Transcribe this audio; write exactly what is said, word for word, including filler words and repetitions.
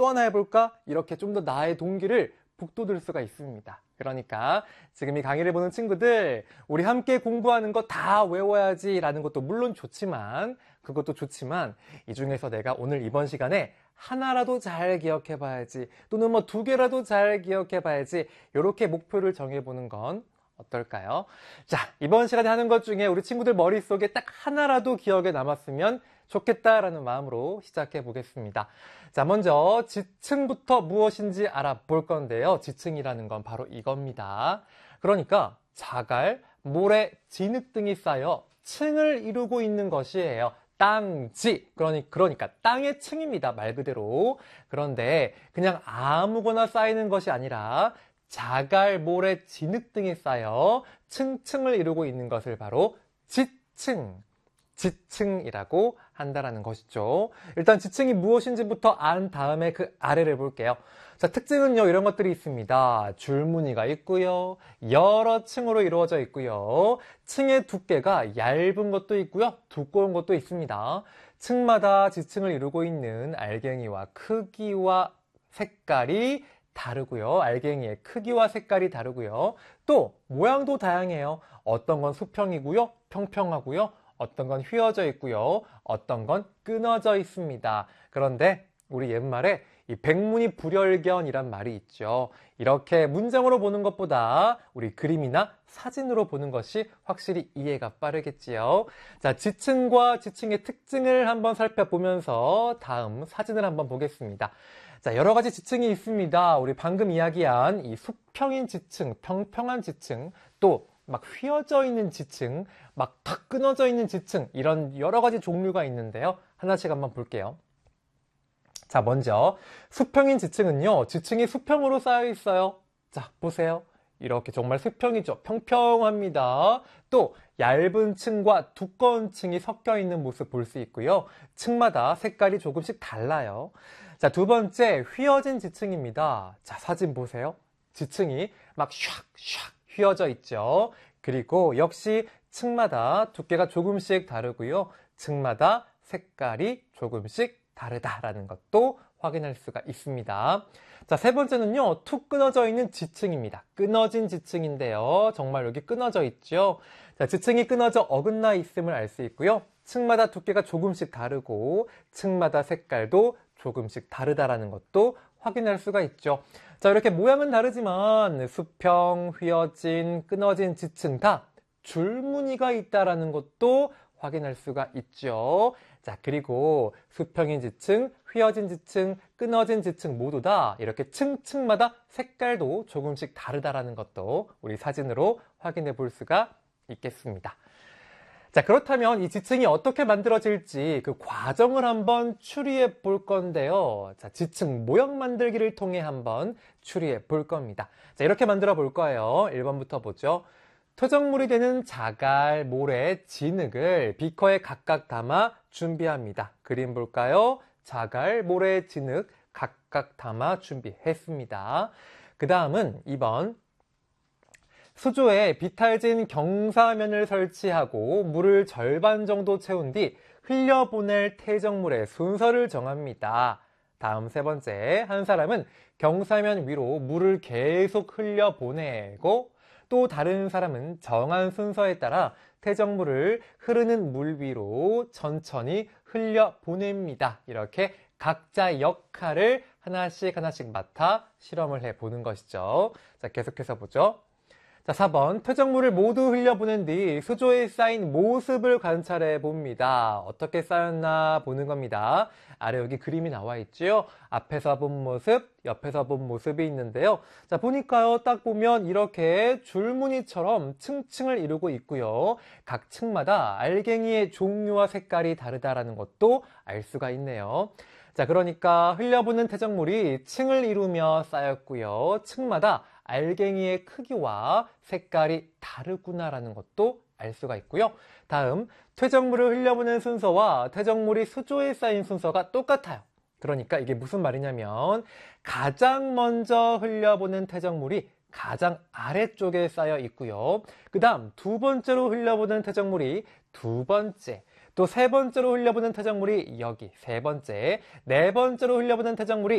또 하나 해볼까? 이렇게 좀 더 나의 동기를 북돋을 수가 있습니다. 그러니까 지금 이 강의를 보는 친구들, 우리 함께 공부하는 거 다 외워야지 라는 것도 물론 좋지만, 그것도 좋지만 이 중에서 내가 오늘 이번 시간에 하나라도 잘 기억해 봐야지, 또는 뭐 두 개라도 잘 기억해 봐야지, 이렇게 목표를 정해보는 건 어떨까요? 자, 이번 시간에 하는 것 중에 우리 친구들 머릿속에 딱 하나라도 기억에 남았으면 좋겠다라는 마음으로 시작해 보겠습니다. 자, 먼저 지층부터 무엇인지 알아볼 건데요. 지층이라는 건 바로 이겁니다. 그러니까 자갈, 모래, 진흙 등이 쌓여 층을 이루고 있는 것이에요. 땅지, 그러니, 그러니까 땅의 층입니다. 말 그대로. 그런데 그냥 아무거나 쌓이는 것이 아니라 자갈, 모래, 진흙 등이 쌓여 층층을 이루고 있는 것을 바로 지층, 지층이라고 한다라는 것이죠. 일단 지층이 무엇인지부터 안 다음에 그 아래를 볼게요. 자, 특징은요, 이런 것들이 있습니다. 줄무늬가 있고요, 여러 층으로 이루어져 있고요, 층의 두께가 얇은 것도 있고요, 두꺼운 것도 있습니다. 층마다 지층을 이루고 있는 알갱이와 크기와 색깔이 다르고요. 알갱이의 크기와 색깔이 다르고요. 또 모양도 다양해요. 어떤 건 수평이고요, 평평하고요, 어떤 건 휘어져 있고요, 어떤 건 끊어져 있습니다. 그런데 우리 옛말에 이 백문이 불여일견이란 말이 있죠. 이렇게 문장으로 보는 것보다 우리 그림이나 사진으로 보는 것이 확실히 이해가 빠르겠지요. 자, 지층과 지층의 특징을 한번 살펴보면서 다음 사진을 한번 보겠습니다. 자, 여러 가지 지층이 있습니다. 우리 방금 이야기한 이 수평인 지층, 평평한 지층, 또 막 휘어져 있는 지층, 막 탁 끊어져 있는 지층, 이런 여러 가지 종류가 있는데요. 하나씩 한번 볼게요. 자, 먼저 수평인 지층은요, 지층이 수평으로 쌓여 있어요. 자, 보세요. 이렇게 정말 수평이죠. 평평합니다. 또 얇은 층과 두꺼운 층이 섞여 있는 모습 볼 수 있고요. 층마다 색깔이 조금씩 달라요. 자, 두 번째, 휘어진 지층입니다. 자, 사진 보세요. 지층이 막 샥샥 휘어져 있죠. 그리고 역시 층마다 두께가 조금씩 다르고요, 층마다 색깔이 조금씩 다르다라는 것도 확인할 수가 있습니다. 자, 세 번째는요, 툭 끊어져 있는 지층입니다. 끊어진 지층인데요, 정말 여기 끊어져 있죠. 자, 지층이 끊어져 어긋나 있음을 알 수 있고요, 층마다 두께가 조금씩 다르고 층마다 색깔도 조금씩 다르다라는 것도 확인할 수가 있죠. 자, 이렇게 모양은 다르지만 수평, 휘어진, 끊어진 지층 다 줄무늬가 있다라는 것도 확인할 수가 있죠. 자, 그리고 수평인 지층, 휘어진 지층, 끊어진 지층 모두 다 이렇게 층층마다 색깔도 조금씩 다르다라는 것도 우리 사진으로 확인해 볼 수가 있겠습니다. 자, 그렇다면 이 지층이 어떻게 만들어질지 그 과정을 한번 추리해 볼 건데요. 자, 지층 모형 만들기를 통해 한번 추리해 볼 겁니다. 자, 이렇게 만들어 볼 거예요. 일 번부터 보죠. 토적물이 되는 자갈, 모래, 진흙을 비커에 각각 담아 준비합니다. 그림 볼까요? 자갈, 모래, 진흙 각각 담아 준비했습니다. 그 다음은 이 번. 수조에 비탈진 경사면을 설치하고 물을 절반 정도 채운 뒤 흘려보낼 퇴적물의 순서를 정합니다. 다음 세 번째, 한 사람은 경사면 위로 물을 계속 흘려보내고 또 다른 사람은 정한 순서에 따라 퇴적물을 흐르는 물 위로 천천히 흘려보냅니다. 이렇게 각자 역할을 하나씩 하나씩 맡아 실험을 해보는 것이죠. 자, 계속해서 보죠. 자, 사 번. 퇴적물을 모두 흘려보낸 뒤 수조에 쌓인 모습을 관찰해 봅니다. 어떻게 쌓였나 보는 겁니다. 아래 여기 그림이 나와 있죠. 앞에서 본 모습, 옆에서 본 모습이 있는데요. 자, 보니까요, 딱 보면 이렇게 줄무늬처럼 층층을 이루고 있고요. 각 층마다 알갱이의 종류와 색깔이 다르다라는 것도 알 수가 있네요. 자, 그러니까 흘려보낸 퇴적물이 층을 이루며 쌓였고요. 층마다 알갱이의 크기와 색깔이 다르구나라는 것도 알 수가 있고요. 다음, 퇴적물을 흘려보낸 순서와 퇴적물이 수조에 쌓인 순서가 똑같아요. 그러니까 이게 무슨 말이냐면 가장 먼저 흘려보낸 퇴적물이 가장 아래쪽에 쌓여 있고요. 그 다음 두 번째로 흘려보낸 퇴적물이 두 번째, 또 세 번째로 흘려보낸 퇴적물이 여기 세 번째, 네 번째로 흘려보낸 퇴적물이